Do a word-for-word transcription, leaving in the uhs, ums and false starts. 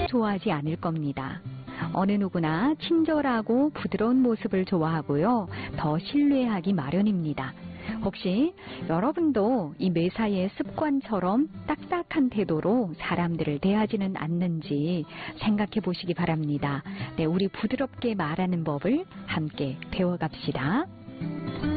좋아하지 않을 겁니다. 어느 누구나 친절하고 부드러운 모습을 좋아하고요. 더 신뢰하기 마련입니다. 혹시 여러분도 이 매사의 습관처럼 딱딱한 태도로 사람들을 대하지는 않는지 생각해 보시기 바랍니다. 네, 우리 부드럽게 말하는 법을 함께 배워갑시다.